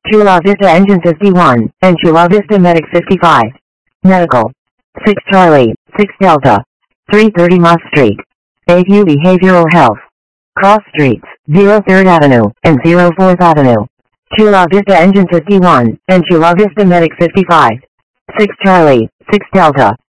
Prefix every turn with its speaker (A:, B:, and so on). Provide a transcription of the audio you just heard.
A: Chula Vista Engine 51, and Chula Vista Medic 55. Medical. 6 Charlie, 6 Delta. 330 Moss Street. Bayview Behavioral Health. Cross Streets, 03rd Avenue, and 04th Avenue. Chula Vista Engine 51, and Chula Vista Medic 55. 6 Charlie, 6 Delta.